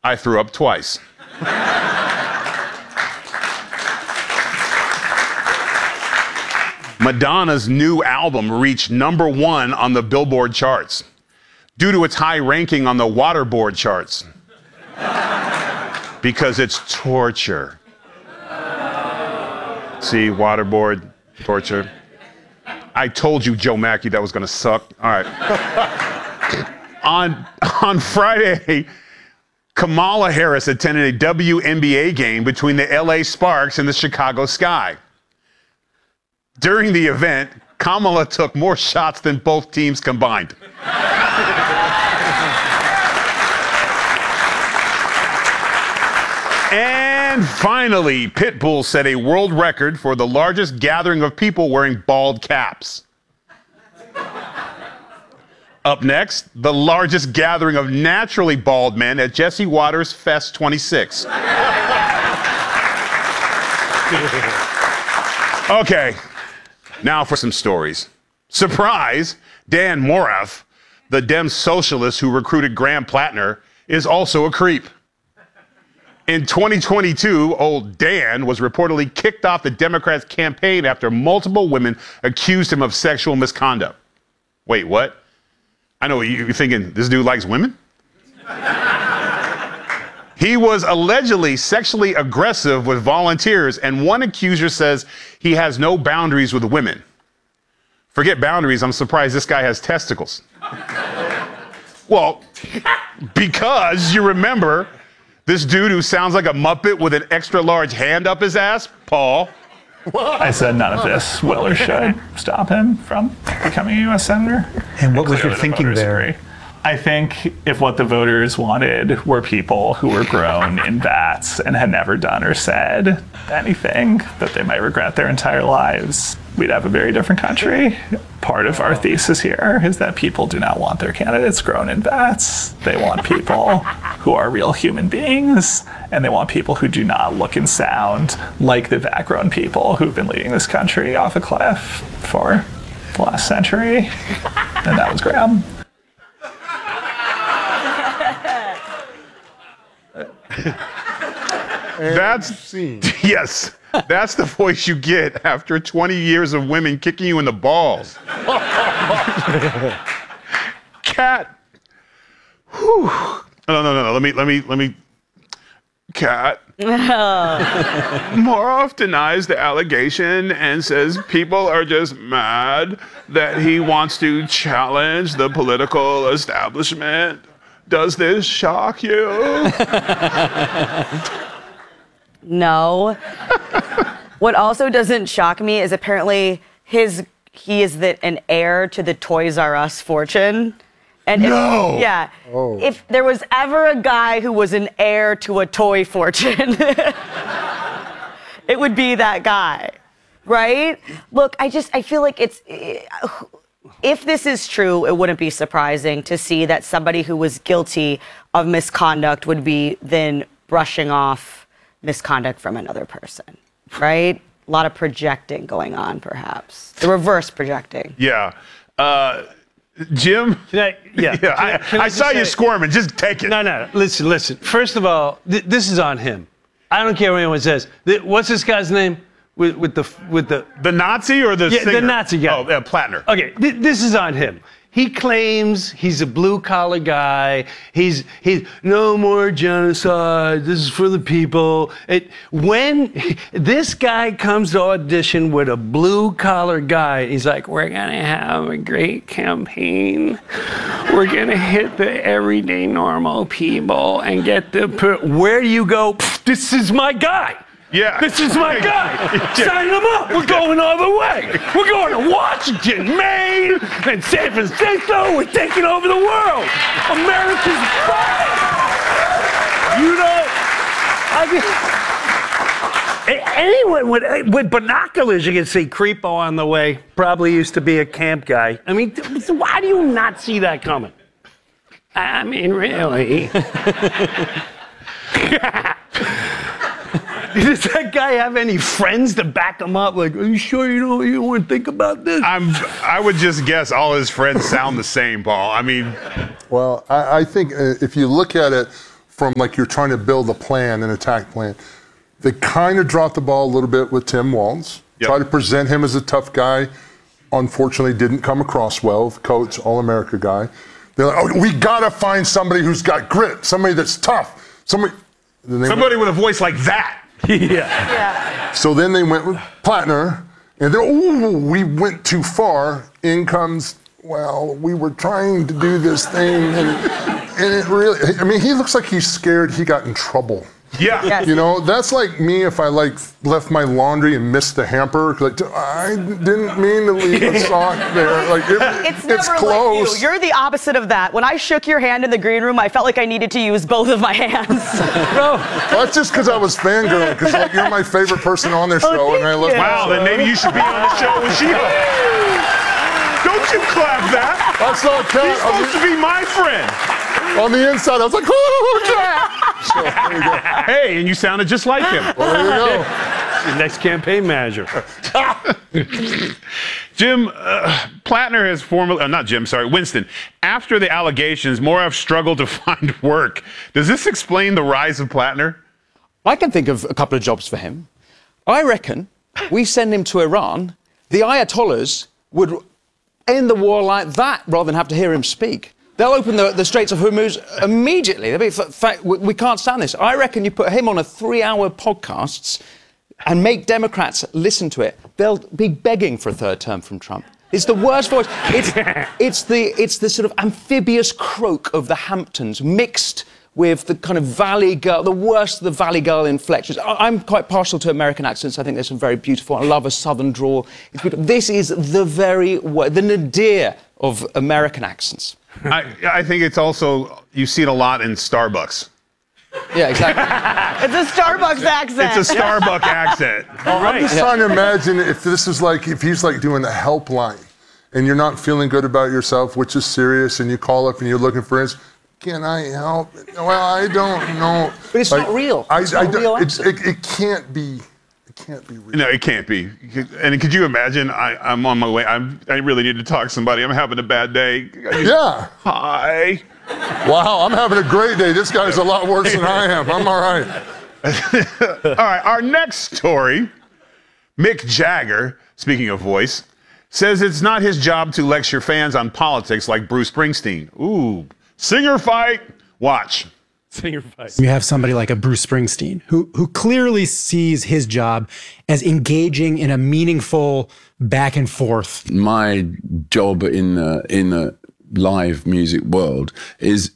I threw up twice. Madonna's new album reached #1 on the Billboard charts due to its high ranking on the Waterboard charts. Because it's torture. See, Waterboard, torture. I told you, Joe Mackey, that was gonna suck. All right. On Friday, Kamala Harris attended a WNBA game between the LA Sparks and the Chicago Sky. During the event, Kamala took more shots than both teams combined. And finally, Pitbull set a world record for the largest gathering of people wearing bald caps. Up next, the largest gathering of naturally bald men at Jesse Waters Fest 26. Okay, now for some stories. Surprise, Dan Morath, the Dem socialist who recruited Graham Plattner, is also a creep. In 2022, old Dan was reportedly kicked off the Democrats' campaign after multiple women accused him of sexual misconduct. Wait, what? I know you're thinking, this dude likes women? He was allegedly sexually aggressive with volunteers, and one accuser says he has no boundaries with women. Forget boundaries, I'm surprised this guy has testicles. Well, because you remember this dude who sounds like a Muppet with an extra large hand up his ass, Paul. I said none of this will or should stop him from becoming a U.S. Senator. And what was your thinking there? Agree. I think if what the voters wanted were people who were grown in vats and had never done or said anything that they might regret their entire lives, we'd have a very different country. Part of our thesis here is that people do not want their candidates grown in vats. They want people who are real human beings, and they want people who do not look and sound like the vat-grown people who've been leading this country off a cliff for the last century. And that was Graham. Yes, that's the voice you get after 20 years of women kicking you in the balls. Cat. Whew. No. Let me. Cat. Morath denies the allegation and says people are just mad that he wants to challenge the political establishment. Does this shock you? No. What also doesn't shock me is apparently he is an heir to the Toys R Us fortune. And no! If there was ever a guy who was an heir to a toy fortune, it would be that guy, right? Look, I feel like if this is true, it wouldn't be surprising to see that somebody who was guilty of misconduct would be then brushing off misconduct from another person, right? A lot of projecting going on, perhaps. The reverse projecting. Yeah. Jim? I saw you squirming. Just take it. No. Listen. First of all, this is on him. I don't care what anyone says. What's this guy's name? With the Nazi or the singer? The Nazi guy. Oh, Plattner. Okay, this is on him. He claims he's a blue-collar guy. He's no more genocide. This is for the people. When this guy comes to audition with a blue-collar guy, he's like, we're going to have a great campaign. We're going to hit the everyday normal people and get where do you go? This is my guy. Yeah. This is my guy. Sign him up. We're going all the way. We're going to Washington, Maine, and San Francisco. We're taking over the world. America's fine. Anyone with binoculars, you can see Creepo on the way. Probably used to be a camp guy. I mean, why do you not see that coming? I mean, really. Does that guy have any friends to back him up? Like, are you sure you don't want to think about this? I would just guess all his friends sound the same, Paul. I mean... Well, I think if you look at it from like you're trying to build a plan, an attack plan. They kind of dropped the ball a little bit with Tim Walz. Yep. Try to present him as a tough guy. Unfortunately, didn't come across well. The coach, All-America guy. They're like, oh, we gotta find somebody who's got grit, somebody that's tough, somebody with a voice like that. Yeah. So then they went with Plattner, and then, ooh, we went too far. In comes, well, we were trying to do this thing, and it really, I mean, he looks like he's scared he got in trouble. Yeah. Yes. You know, that's like me if I like left my laundry and missed the hamper. Like, I didn't mean to leave a sock there. Like, It's it's never close. like you. You're the opposite of that. When I shook your hand in the green room, I felt like I needed to use both of my hands. Well, that's just because I was fangirling, because like, you're my favorite person on their show, and I love. Wow, then maybe you should be on the show with She-Hulk. Don't you clap that. I saw a cat He's supposed to be my friend. on the inside. I was like, oh, cat. So, there you go. Hey, and you sounded just like him. Well, there you go. Your next campaign manager. Jim, Plattner has formerly, not Jim, sorry, Winston. After the allegations, Morav struggled to find work. Does this explain the rise of Plattner? I can think of a couple of jobs for him. I reckon we send him to Iran, the Ayatollahs would end the war like that rather than have to hear him speak. They'll open the Straits of Hormuz immediately. They'll be, in fact, we can't stand this. I reckon you put him on a 3-hour podcast and make Democrats listen to it. They'll be begging for a third term from Trump. It's the worst voice. It's the sort of amphibious croak of the Hamptons mixed with the kind of Valley Girl, the worst of the Valley Girl inflections. I'm quite partial to American accents. I think there's some very beautiful. I love a Southern drawl. This is the the nadir of American accents. I think it's also, you see it a lot in Starbucks. Yeah, exactly. It's a Starbucks accent. It's a Starbucks accent. I'm just trying to imagine if this is like, if he's like doing a helpline and you're not feeling good about yourself, which is serious, and you call up and you're looking for instance, can I help? Well, I don't know. But it's not real. It's not a real accent. It can't be. It can't be real. No, it can't be. And could you imagine? I'm on my way. I really need to talk to somebody. I'm having a bad day. Yeah. Hi. Wow, I'm having a great day. This guy's a lot worse than I am. I'm all right. All right, our next story, Mick Jagger, speaking of voice, says it's not his job to lecture fans on politics like Bruce Springsteen. Ooh, singer fight, watch. Singer fight. You have somebody like a Bruce Springsteen who clearly sees his job as engaging in a meaningful back and forth. My job in the live music world is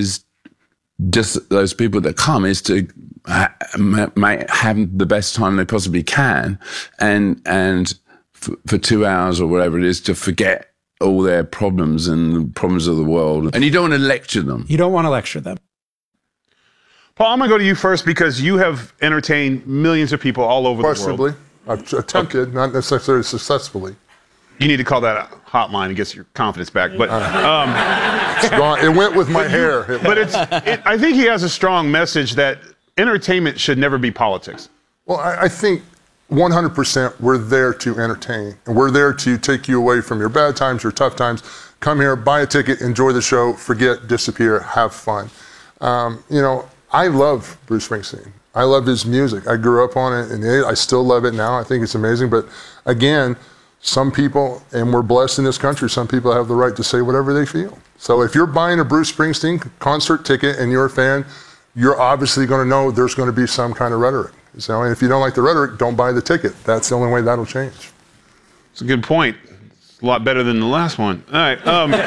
just those people that come is to have the best time they possibly can, and for 2 hours or whatever it is, to forget all their problems and the problems of the world. And you don't want to lecture them. You don't want to lecture them. Paul, I'm going to go to you first because you have entertained millions of people all over the world. Possibly. I've attempted, not necessarily successfully. You need to call that a hotline and get your confidence back. But It's gone. It went with my hair. I think he has a strong message that entertainment should never be politics. Well, I think 100% we're there to entertain. And we're there to take you away from your bad times, your tough times. Come here, buy a ticket, enjoy the show, forget, disappear, have fun. I love Bruce Springsteen. I love his music. I grew up on it, and I still love it now. I think it's amazing. But again, some people, and we're blessed in this country, some people have the right to say whatever they feel. So if you're buying a Bruce Springsteen concert ticket and you're a fan, you're obviously going to know there's going to be some kind of rhetoric. So, and if you don't like the rhetoric, don't buy the ticket. That's the only way that'll change. It's a good point. It's a lot better than the last one. All right.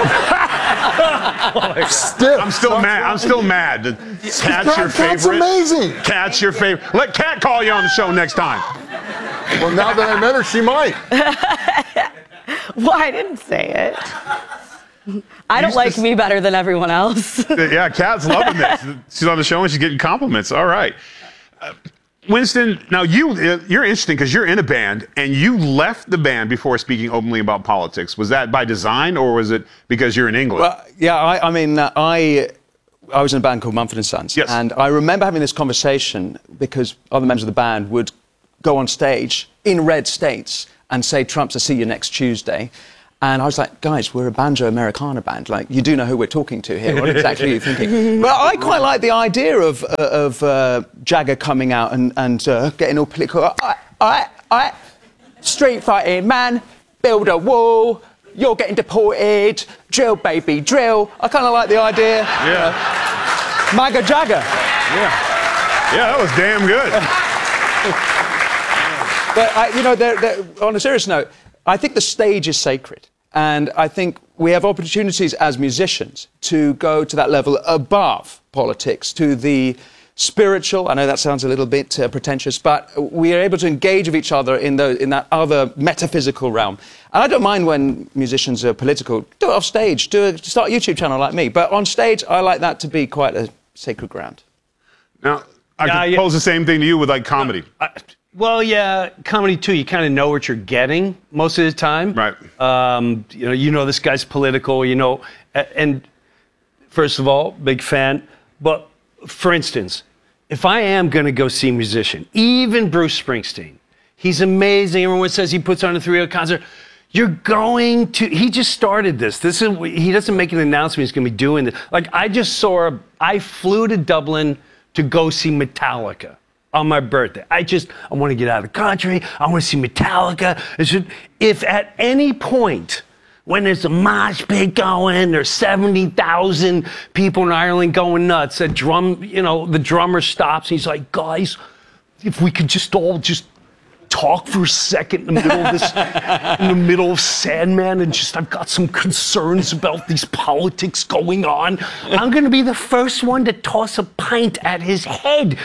I'm still mad. I'm still mad. Cat's your favorite. That's amazing. Cat's your favorite. Let Cat call you on the show next time. Well, now that I met her, she might. Well, I didn't say it. I don't like me better than everyone else. Yeah, Cat's loving this. She's on the show and she's getting compliments. All right. Winston, now you're interesting because you're in a band and you left the band before speaking openly about politics. Was that by design or was it because you're in England? Well, yeah, I was in a band called Mumford & Sons. Yes. And I remember having this conversation because other members of the band would go on stage in red states and say, Trump's, I'll see you next Tuesday. And I was like, guys, we're a banjo Americana band. Like, you do know who we're talking to here. What exactly are you thinking? But I quite like the idea of Jagger coming out and getting all political. All right, street fighting, man, build a wall, you're getting deported, drill, baby, drill. I kind of like the idea. Yeah. MAGA Jagger. Yeah, that was damn good. But, on a serious note, I think the stage is sacred. And I think we have opportunities as musicians to go to that level above politics, to the spiritual. I know that sounds a little bit pretentious, but we are able to engage with each other in that other metaphysical realm. And I don't mind when musicians are political. Do it off stage. Start a YouTube channel like me. But on stage, I like that to be quite a sacred ground. Now, I could pose the same thing to you with like comedy. Well, yeah, comedy too. You kind of know what you're getting most of the time. Right. You know this guy's political. And first of all, big fan. But for instance, if I am going to go see a musician, even Bruce Springsteen, he's amazing. Everyone says he puts on a 3-hour concert. You're going to. He just started this. He doesn't make an announcement. He's going to be doing this. Like I flew to Dublin to go see Metallica on my birthday. I want to get out of the country. I want to see Metallica. If at any point when there's a mosh pit going, there's 70,000 people in Ireland going nuts, the drummer stops and he's like, guys, if we could just all talk for a second in the middle of this, in the middle of Sandman, and I've got some concerns about these politics going on. I'm going to be the first one to toss a pint at his head.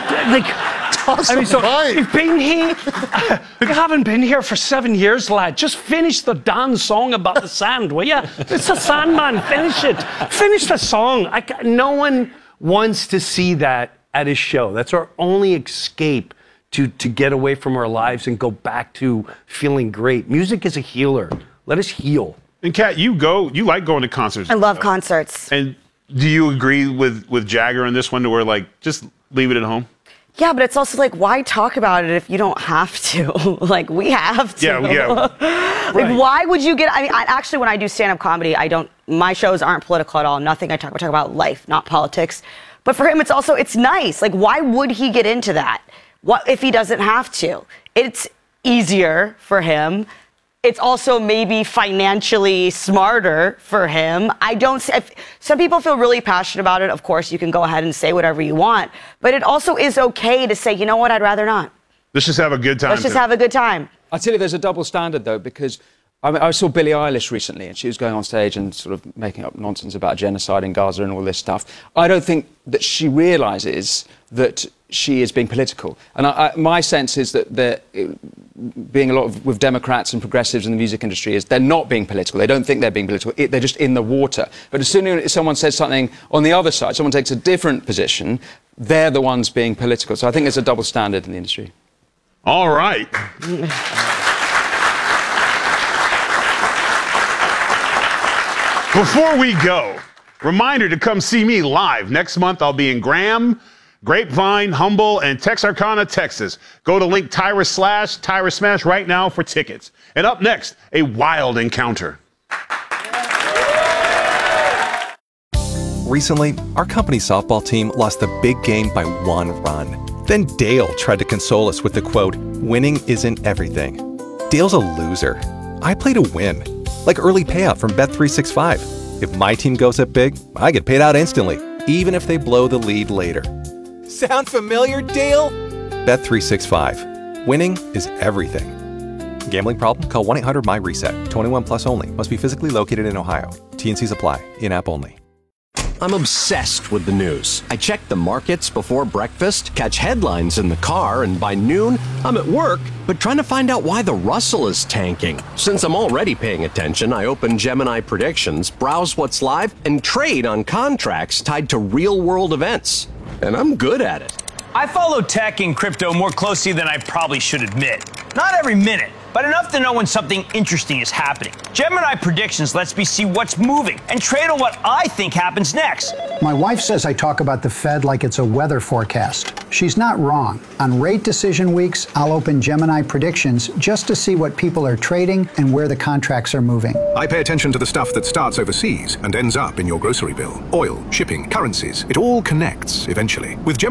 Toss a pint? You've been here. You haven't been here for 7 years, lad. Just finish the damn song about the sand, will ya? It's the Sandman. Finish it. Finish the song. No one wants to see that at his show. That's our only escape to get away from our lives and go back to feeling great. Music is a healer. Let us heal. And Kat, you like going to concerts. I love concerts. And do you agree with Jagger on this one to where like just leave it at home? Yeah, but it's also like, why talk about it if you don't have to? Like, we have to. Yeah. Like, why would you actually, when I do stand-up comedy, my shows aren't political at all. Nothing I talk about life, not politics. But for him, it's nice. Like, why would he get into that? What if he doesn't have to? It's easier for him. It's also maybe financially smarter for him. Some people feel really passionate about it. Of course, you can go ahead and say whatever you want. But it also is okay to say, you know what, I'd rather not. Let's just have a good time. Let's just have a good time. I tell you, there's a double standard, though, because I saw Billie Eilish recently, and she was going on stage and sort of making up nonsense about genocide in Gaza and all this stuff. I don't think that she realises that she is being political. And my sense is that being a lot with Democrats and progressives in the music industry is they're not being political. They don't think they're being political. They're just in the water. But as soon as someone says something on the other side, someone takes a different position, they're the ones being political. So I think there's a double standard in the industry. All right. Before we go, reminder to come see me live. Next month, I'll be in Graham, Grapevine, Humble, and Texarkana, Texas. Go to link Tyra Smash right now for tickets. And up next, a wild encounter. Recently, our company's softball team lost the big game by 1 run. Then Dale tried to console us with the quote, "Winning isn't everything." Dale's a loser. I play to win. Like early payout from Bet365. If my team goes up big, I get paid out instantly, even if they blow the lead later. Sound familiar, Dale? Bet365. Winning is everything. Gambling problem? Call 1-800-MY-RESET. 21 plus only. Must be physically located in Ohio. T&Cs apply. In-app only. I'm obsessed with the news. I check the markets before breakfast, catch headlines in the car, and by noon, I'm at work, but trying to find out why the Russell is tanking. Since I'm already paying attention, I open Gemini Predictions, browse what's live, and trade on contracts tied to real-world events. And I'm good at it. I follow tech and crypto more closely than I probably should admit. Not every minute, but enough to know when something interesting is happening. Gemini Predictions lets me see what's moving and trade on what I think happens next. My wife says I talk about the Fed like it's a weather forecast. She's not wrong. On rate decision weeks, I'll open Gemini Predictions just to see what people are trading and where the contracts are moving. I pay attention to the stuff that starts overseas and ends up in your grocery bill. Oil, shipping, currencies, it all connects eventually. With Gemini